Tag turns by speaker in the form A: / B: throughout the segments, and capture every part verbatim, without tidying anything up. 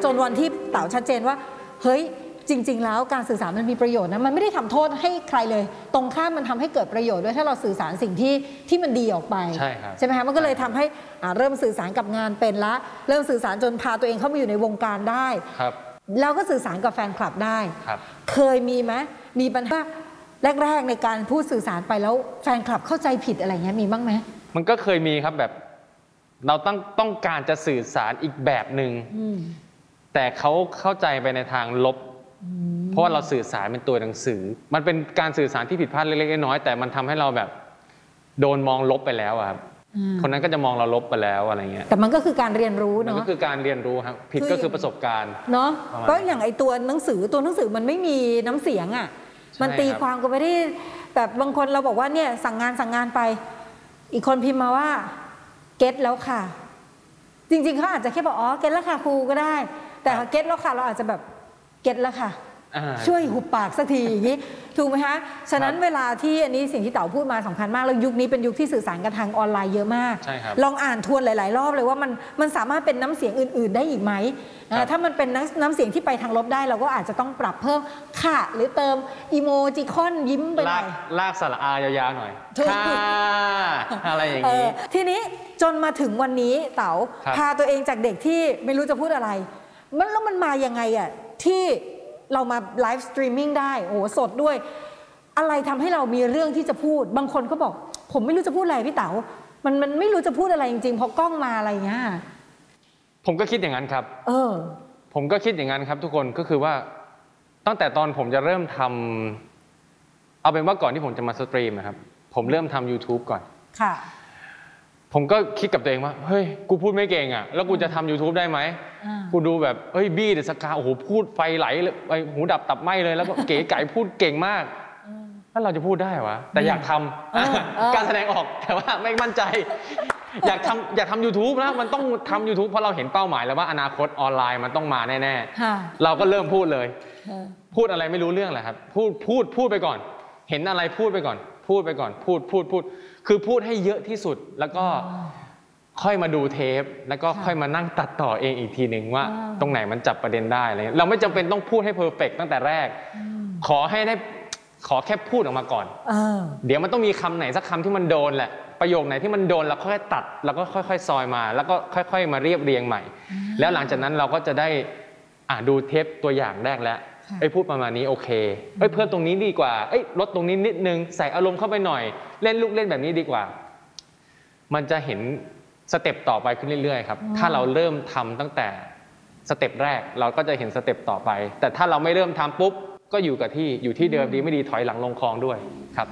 A: จนวันที่เต๋าชัดเจนว่าเฮ้ยจริงๆแล้วการสื่อสารมันมีประโยชน์นะมันไม่ได้ทำโทษให้ใครเลยตรงข้ามมันทำให้เกิดประโยชน์ด้วยถ้าเราสื่อสารสิ่งที่ที่มันดีออกไป
B: ใช่ครับ
A: ใช่ไหมคะมันก็เลยทำให้เริ่มสื่อสารกับงานเป็นละเริ่มสื่อสารจนพาตัวเองเข้ามาอยู่ในวงการได้
B: ครับ
A: แล้วก็สื่อสารกับแฟนคลับได้
B: ครับ
A: เคยมีไหมมีปัญหาแรกๆในการพูดสื่อสารไปแล้วแฟนคลับเข้าใจผิดอะไรเงี้ยมีบ้างไหม
B: มันก็เคยมีครับแบบเราต้องต้องการจะสื่อสารอีกแบบหนึ่งแต่เขาเข้าใจไปในทางลบเพราะว่าเราสื่อสารเป็นตัวหนังสือมันเป็นการสื่อสารที่ผิดพลาดเล็กๆน้อยๆแต่มันทำให้เราแบบโดนมองลบไปแล้วครับคนนั้นก็จะมองเราลบไปแล้วอะไรเงี้ย
A: แต่มันก็คือการเรียนรู้เนาะ
B: มันก็คือการเรียนรู้ครับผิดก็คือประสบการณ์
A: เนาะเพราะอย่างไอตัวหนังสือตัวหนังสือมันไม่มีน้ำเสียงอ่ะมันตีความก็ไม่ได้แบบบางคนเราบอกว่าเนี่ยสั่งงานสั่งงานไปอีกคนพิมพ์มาว่าเก็ตแล้วค่ะจริงๆเขาอาจจะแค่บอกอ๋อเก็ตแล้วค่ะครูก็ได้แต่เก็ตแล้วค่ะเราอาจจะแบบเก็ตแล้วค่ะช่วยหุบปากสักทีอย่างนี้ถูกไหมคะฉะนั้นเวลาที่อันนี้สิ่งที่เต๋าพูดมาสำคัญมากแล้วยุคนี้เป็นยุคที่สื่อสารกันทางออนไลน์เยอะมากลองอ่านทวนหลายๆรอบเลยว่ามันมันสามารถเป็นน้ำเสียงอื่นๆได้อีกไหมถ้ามันเป็นน้ำเสียงที่ไปทางลบได้เราก็อาจจะต้องปรับเพิ่มค่ะหรือเติมอีโมจิคอนยิ้มไปหน่อย
B: ลากสระอายาวๆหน่อยค่ะอะไรอย่างนี้
A: ทีนี้จนมาถึงวันนี้เต๋าพาตัวเองจากเด็กที่ไม่รู้จะพูดอะไรมันแล้วมันมายังไงอ่ะที่เรามาไลฟ์สตรีมมิ่งได้โอ้สดด้วยอะไรทำให้เรามีเรื่องที่จะพูดบางคนก็บอกผมไม่รู้จะพูดอะไรพี่เต๋ามันมันไม่รู้จะพูดอะไรจริงๆพอกล้องมาอะไรเงี้ย
B: ผมก็คิดอย่างนั้นครับ
A: เออ
B: ผมก็คิดอย่างนั้นครับทุกคนก็คือว่าตั้งแต่ตอนผมจะเริ่มทำเอาเป็นว่าก่อนที่ผมจะมาสตรีมนะครับผมเริ่มทำ YouTube ก่อน
A: ค่ะ
B: ผมก็คิดกับตัวเองว่าเฮ้ยกูพูดไม่เก่งอ่ะแล้วกูจะทำ YouTube ได้ไหมกูดูแบบเฮ้ยบี้เดอะสกาโอ้โหพูดไฟไหลเลยหูดับตับไหมเลยแล้วก็เก๋ไก่พูดเก่งมากแล้วเราจะพูดได้วะแต่อยากทำการแสดงออกแต่ว่าไม่มั่นใจอยากทำอยากทำ YouTube นะมันต้องทำ YouTube เพราะเราเห็นเป้าหมายแล้วว่าอนาคตออนไลน์มันต้องมาแน่ๆเราก็เริ่มพูดเลยพูดอะไรไม่รู้เรื่องแหละครับพูดพูดพูดไปก่อนเห็นอะไรพูดไปก่อนพูดไปก่อนพูดพูดพูดคือพูดให้เยอะที่สุดแล้วก็ค่อยมาดูเทปแล้วก็ค่อยมานั่งตัดต่อเองอีกทีหนึ่งว่าตรงไหนมันจับประเด็นได้อะไรเงี้ยเราไม่จำเป็นต้องพูดให้เพอร์เฟกต์ตั้งแต่แรกขอให้ได้ขอแค่พูดออกมาก่อนเดี๋ยวมันต้องมีคำไหนสักคำที่มันโดนแหละประโยคไหนที่มันโดนแล้วค่อยตัดแล้วก็ค่อยๆซอยมาแล้วก็ค่อยๆมาเรียบเรียงใหม่แล้วหลังจากนั้นเราก็จะได้อ่าดูเทปตัวอย่างแรกแล้วไอ้พูดประมาณนี้โอเคเอ้ยเพิ่มตรงนี้ดีกว่าเอ้ยลดตรงนี้นิดนึงใส่อารมณ์เข้าไปหน่อยเล่นลูกเล่นแบบนี้ดีกว่ามันจะเห็นสเต็ปต่อไปขึ้นเรื่อยๆครับถ้าเราเริ่มทำตั้งแต่สเต็ปแรกเราก็จะเห็นสเต็ปต่อไปแต่ถ้าเราไม่เริ่มทำปุ๊บก็อยู่กับที่อยู่ที่เดิมดีไม่ดีถอยหลังลงคลองด้วยครับ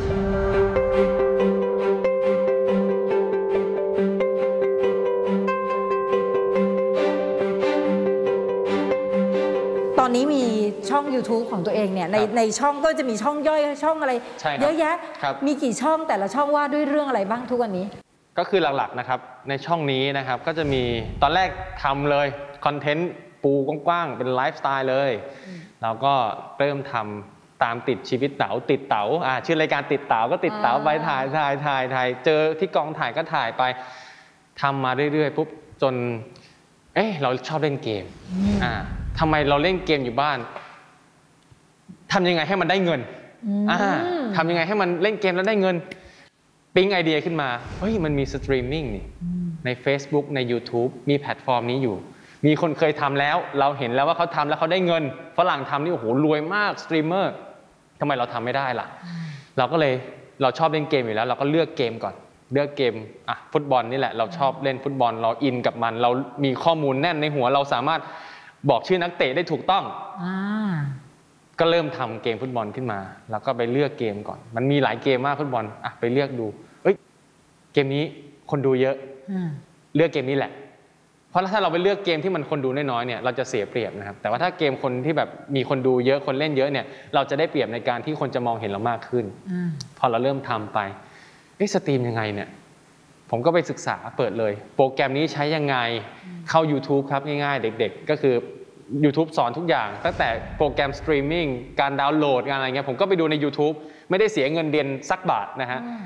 A: ตอนนี้มีช่อง YouTube ของตัวเองเนี่ยในในช่องก็จะมีช่องย่อยช่องอะไรเยอะแยะมีกี่ช่องแต่ละช่องว่าด้วยเรื่องอะไรบ้างทุกวันนี้
B: ก็คือหลักๆนะครับในช่องนี้นะครับก็จะมีตอนแรกทำเลยคอนเทนต์ปูกว้างๆเป็นไลฟ์สไตล์เลยเราก็เริ่มทำตามติดชีวิตเต๋าติดเต๋าอ่าชื่อรายการติดเต๋าก็ติดเต๋าไปถ่ายถ่ายถ่ายถ่ายเจอที่กองถ่ายก็ถ่ายไปทำมาเรื่อยๆปุ๊บจนเอ๊ะเราชอบเล่นเกมอ่าทำไมเราเล่นเกมอยู่บ้านทำยังไงให้มันได้เงินอ่าทำยังไงให้มันเล่นเกมแล้วได้เงินปิ๊งไอเดียขึ้นมาเฮ้ยมันมีสตรีมมิ่งนี่ใน Facebook ใน YouTube มีแพลตฟอร์มนี้อยู่มีคนเคยทำแล้วเราเห็นแล้วว่าเขาทำแล้วเขาได้เงินฝรั่งทำนี่โอ้โหรวยมากสตรีมเมอร์ทำไมเราทำไม่ได้ล่ะเราก็เลยเราชอบเล่นเกมอยู่แล้วเราก็เลือกเกมก่อนเลือกเกมอ่ะฟุตบอลนี่แหละเราชอบเล่นฟุตบอลเราอินกับมันเรามีข้อมูลแน่นในหัวเราสามารถบอกชื่อนักเตะได้ถูกต้องก็เริ่มทำเกมฟุตบอลขึ้นมาแล้วก็ไปเลือกเกมก่อนมันมีหลายเกมมากฟุตบอลอ่ะไปเลือกดูเอ้ยเกมนี้คนดูเยอะเลือกเกมนี้แหละเพราะถ้าเราไปเลือกเกมที่มันคนดูน้อยๆเนี่ยเราจะเสียเปรียบนะครับแต่ว่าถ้าเกมคนที่แบบมีคนดูเยอะคนเล่นเยอะเนี่ยเราจะได้เปรียบในการที่คนจะมองเห็นเรามากขึ้นพอเราเริ่มทำไปเอ๊ะสตรีมยังไงเนี่ยผมก็ไปศึกษาเปิดเลยโปรแกรมนี้ใช้ยังไงเข้า YouTube ครับง่ายๆเด็กๆก็คือ YouTube สอนทุกอย่างตั้งแต่โปรแกรมสตรีมมิ่งการดาวน์โหลดการอะไรเงี้ยผมก็ไปดูใน YouTube ไม่ได้เสียเงินเดือนสักบาทนะฮะ